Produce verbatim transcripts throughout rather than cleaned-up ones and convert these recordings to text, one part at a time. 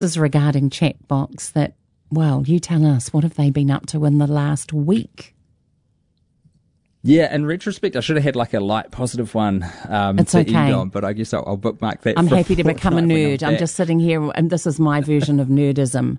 This is regarding chatbots that, well, you tell us, what have they been up to in the last week? Yeah, in retrospect, I should have had like a light positive one um, it's to okay. end on, but I guess I'll, I'll bookmark that. I'm for happy to become a nerd. I'm, I'm just sitting here, and this is my version of nerdism.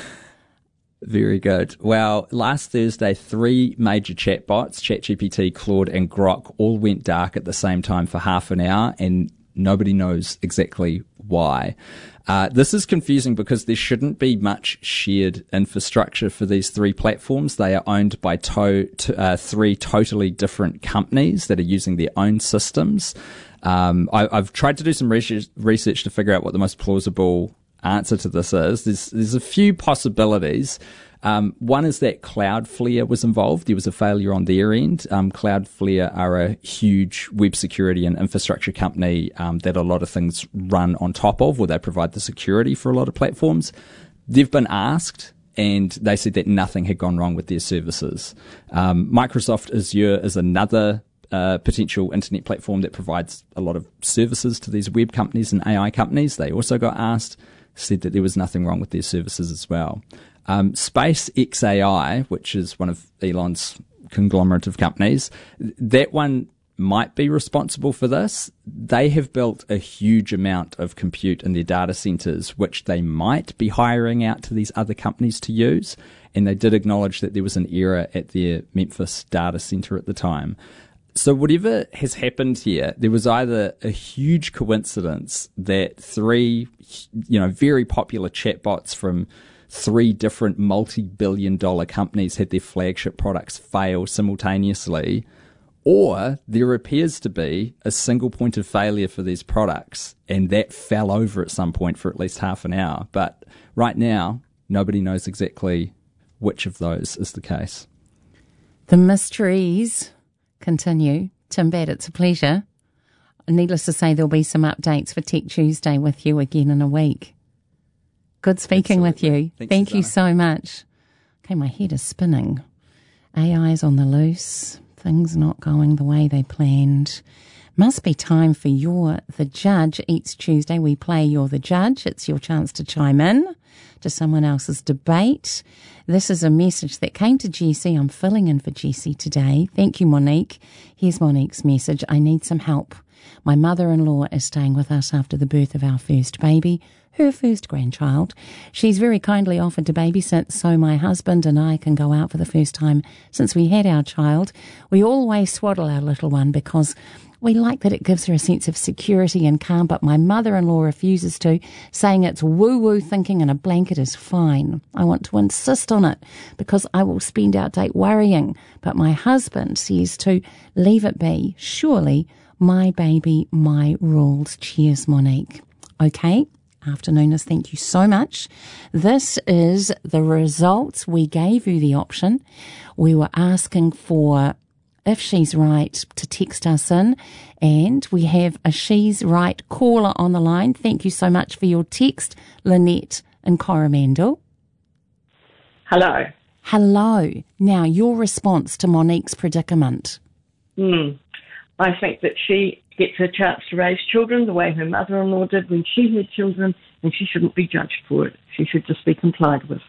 Very good. Well, last Thursday, three major chatbots, ChatGPT, Claude, and Grok, all went dark at the same time for half an hour, and nobody knows exactly why. Uh, this is confusing because there shouldn't be much shared infrastructure for these three platforms. They are owned by to, to, uh, three totally different companies that are using their own systems. Um, I, I've tried to do some research, research to figure out what the most plausible answer to this is. There's, there's a few possibilities. Um, one is that Cloudflare was involved. There was a failure on their end. Um, Cloudflare are a huge web security and infrastructure company um, that a lot of things run on top of, or they provide the security for a lot of platforms. They've been asked, and they said that nothing had gone wrong with their services. Um, Microsoft Azure is another uh, potential internet platform that provides a lot of services to these web companies and A I companies. They also got asked, said that there was nothing wrong with their services as well. Um, SpaceX A I, which is one of Elon's conglomerate of companies, that one might be responsible for this. They have built a huge amount of compute in their data centers, which they might be hiring out to these other companies to use. And they did acknowledge that there was an error at their Memphis data center at the time. So whatever has happened here, there was either a huge coincidence that three, you know, very popular chatbots from three different multi-billion dollar companies had their flagship products fail simultaneously, or there appears to be a single point of failure for these products, and that fell over at some point for at least half an hour. But right now, nobody knows exactly which of those is the case. The mysteries continue. Tim Batt, it's a pleasure. Needless to say, there'll be some updates for Tech Tuesday with you again in a week. Good speaking Absolutely. with you. Thanks, Thank Susanna. you so much. Okay, my head is spinning. A I's on the loose. Things not going the way they planned. Must be time for You're the Judge. Each Tuesday we play You're the Judge. It's your chance to chime in to someone else's debate. This is a message that came to Jessie. I'm filling in for Jessie today. Thank you, Monique. Here's Monique's message. I need some help. My mother-in-law is staying with us after the birth of our first baby, her first grandchild. She's very kindly offered to babysit so my husband and I can go out for the first time since we had our child. We always swaddle our little one because we like that it gives her a sense of security and calm, but my mother-in-law refuses to, saying it's woo-woo thinking and a blanket is fine. I want to insist on it because I will spend our date worrying, but my husband says to leave it be. Surely, my baby, my rules. Cheers, Monique. Okay. Afternooners, thank you so much. This is the results. We gave you the option. We were asking for if she's right to text us in, and we have a she's right caller on the line. Thank you so much for your text, Lynette in Coromandel. Hello. Hello. Now, your response to Monique's predicament. Hmm. I think that she gets a chance to raise children the way her mother-in-law did when she had children, and she shouldn't be judged for it. She should just be complied with.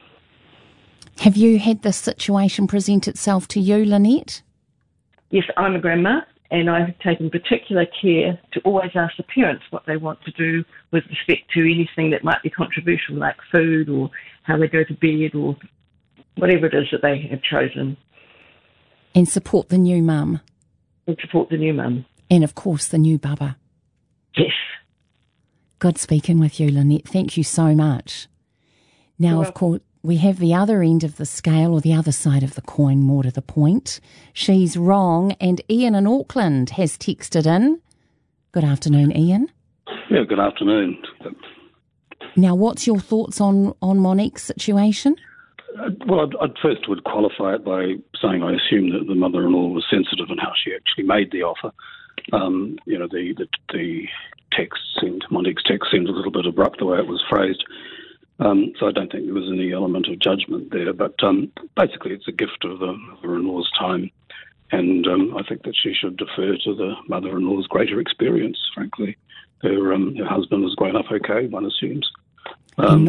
Have you had this situation present itself to you, Lynette? Yes, I'm a grandma, and I've taken particular care to always ask the parents what they want to do with respect to anything that might be controversial, like food or how they go to bed or whatever it is that they have chosen. And support the new mum. And support the new mum. And, of course, the new bubba. Yes. Good speaking with you, Lynette. Thank you so much. Now, of course, we have the other end of the scale, or the other side of the coin, more to the point. She's wrong, and Ian in Auckland has texted in. Good afternoon, Ian. Yeah, good afternoon. Now, what's your thoughts on, on Monique's situation? Uh, well, I'd, I'd first would qualify it by saying I assume that the mother-in-law was sensitive in how she actually made the offer. Um, you know, the, the the text seemed, Monique's text seemed a little bit abrupt the way it was phrased. Um, so I don't think there was any element of judgment there. But um, basically it's a gift of the mother-in-law's time. And um, I think that she should defer to the mother-in-law's greater experience, frankly. Her, um, her husband has grown up okay, one assumes. Um,